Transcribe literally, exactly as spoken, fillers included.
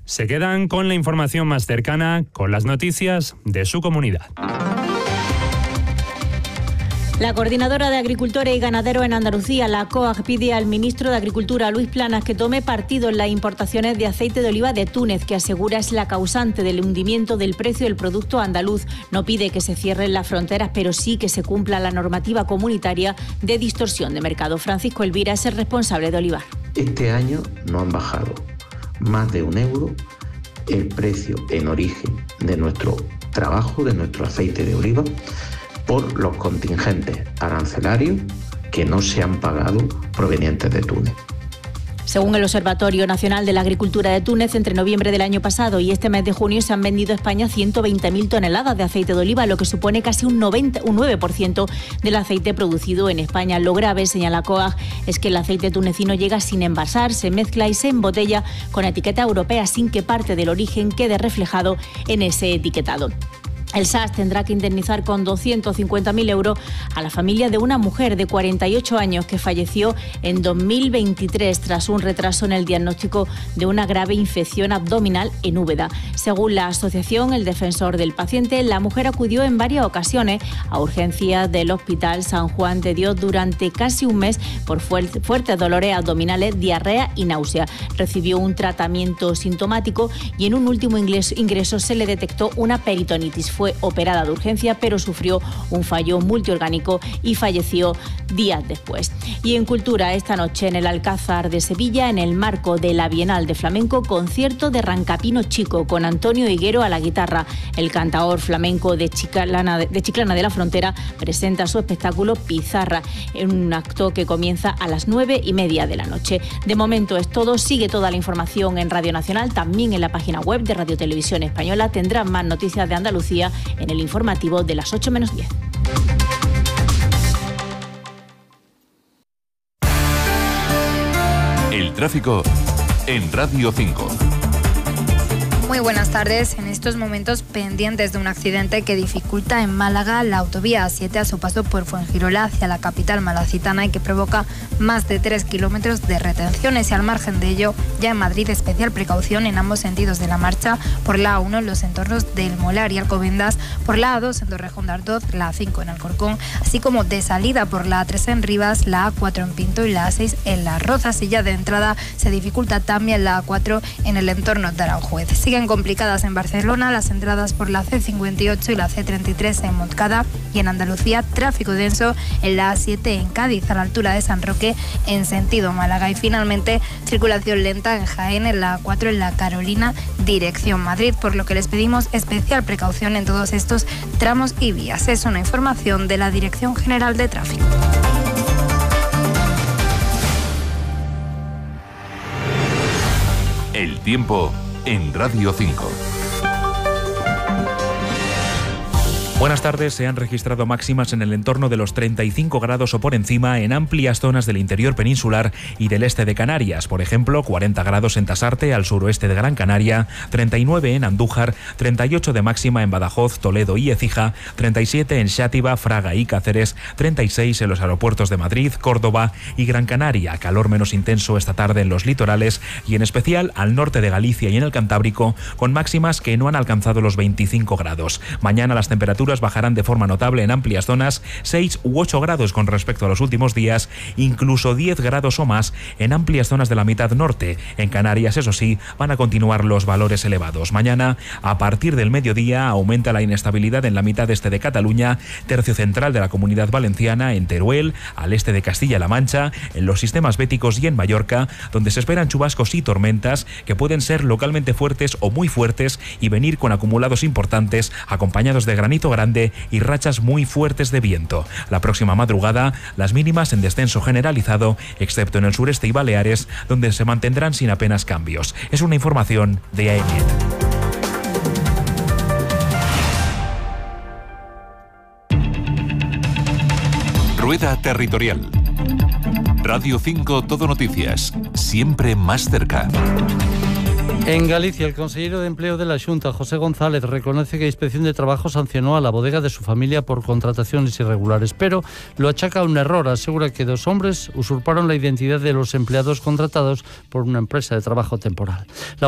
Se quedan con la información más cercana, con las noticias de su comunidad. La Coordinadora de Agricultores y Ganaderos en Andalucía, la COAG, pide al ministro de Agricultura, Luis Planas, que tome partido en las importaciones de aceite de oliva de Túnez, que asegura es la causante del hundimiento del precio del producto andaluz. No pide que se cierren las fronteras, pero sí que se cumpla la normativa comunitaria de distorsión de mercado. Francisco Elvira es el responsable de Olivar. Este año no han bajado más de un euro el precio en origen de nuestro trabajo, de nuestro aceite de oliva, por los contingentes arancelarios que no se han pagado provenientes de Túnez. Según el Observatorio Nacional de la Agricultura de Túnez, entre noviembre del año pasado y este mes de junio se han vendido a España ciento veinte mil toneladas de aceite de oliva, lo que supone casi un, noventa, un nueve por ciento del aceite producido en España. Lo grave, señala COAG, es que el aceite tunecino llega sin envasar, se mezcla y se embotella con etiqueta europea sin que parte del origen quede reflejado en ese etiquetado. El S A S tendrá que indemnizar con doscientos cincuenta mil euros a la familia de una mujer de cuarenta y ocho años que falleció en dos mil veintitrés tras un retraso en el diagnóstico de una grave infección abdominal en Úbeda. Según la asociación El Defensor del Paciente, la mujer acudió en varias ocasiones a urgencias del Hospital San Juan de Dios durante casi un mes por fuertes dolores abdominales, diarrea y náusea. Recibió un tratamiento sintomático y en un último ingreso se le detectó una peritonitis. Fue operada de urgencia, pero sufrió un fallo multiorgánico y falleció días después. Y en Cultura, esta noche en el Alcázar de Sevilla, en el marco de la Bienal de Flamenco, concierto de Rancapino Chico con Antonio Higuero a la guitarra. El cantaor flamenco de Chiclana de, Chiclana de la Frontera presenta su espectáculo Pizarra, en un acto que comienza a las nueve y media de la noche. De momento es todo. Sigue toda la información en Radio Nacional, también en la página web de Radio Televisión Española. Tendrán más noticias de Andalucía en el informativo de las ocho menos diez. El tráfico en Radio cinco. Muy buenas tardes. En estos momentos pendientes de un accidente que dificulta en Málaga la autovía A siete a su paso por Fuengirola hacia la capital malacitana y que provoca más de tres kilómetros de retenciones. Y al margen de ello, ya en Madrid, especial precaución en ambos sentidos de la marcha, por la A uno en los entornos del Molar y Alcobendas, por la A dos en Torrejón de Ardoz, la A cinco en Alcorcón, así como de salida por la A tres en Rivas, la A cuatro en Pinto y la A seis en Las Rozas. Y ya de entrada se dificulta también la A cuatro en el entorno de Aranjuez. Siguen complicadas en Barcelona las entradas por la C cincuenta y ocho y la C treinta y tres en Montcada, y en Andalucía tráfico denso en la A siete en Cádiz a la altura de San Roque en sentido Málaga, y finalmente circulación lenta en Jaén en la A cuatro en la Carolina dirección Madrid, por lo que les pedimos especial precaución en todos estos tramos y vías. Es una información de la Dirección General de Tráfico. El tiempo en Radio cinco. Buenas tardes. Se han registrado máximas en el entorno de los treinta y cinco grados o por encima en amplias zonas del interior peninsular y del este de Canarias. Por ejemplo, cuarenta grados en Tasarte, al suroeste de Gran Canaria, treinta y nueve en Andújar, treinta y ocho de máxima en Badajoz, Toledo y Écija, treinta y siete en Xátiva, Fraga y Cáceres, treinta y seis en los aeropuertos de Madrid, Córdoba y Gran Canaria. Calor menos intenso esta tarde en los litorales y en especial al norte de Galicia y en el Cantábrico, con máximas que no han alcanzado los veinticinco grados. Mañana las temperaturas bajarán de forma notable en amplias zonas, seis u ocho grados con respecto a los últimos días, incluso diez grados o más en amplias zonas de la mitad norte. En Canarias, eso sí, van a continuar los valores elevados. Mañana, a partir del mediodía, aumenta la inestabilidad en la mitad este de Cataluña, tercio central de la Comunidad Valenciana, en Teruel, al este de Castilla-La Mancha, en los sistemas béticos y en Mallorca, donde se esperan chubascos y tormentas que pueden ser localmente fuertes o muy fuertes y venir con acumulados importantes, acompañados de granizo grande y rachas muy fuertes de viento. La próxima madrugada, las mínimas en descenso generalizado, excepto en el sureste y Baleares, donde se mantendrán sin apenas cambios. Es una información de AEMET. Rueda Territorial. Radio cinco Todo Noticias, siempre más cerca. En Galicia, el consejero de Empleo de la Xunta, José González, reconoce que la Inspección de Trabajo sancionó a la bodega de su familia por contrataciones irregulares, pero lo achaca a un error. Asegura que dos hombres usurparon la identidad de los empleados contratados por una empresa de trabajo temporal. La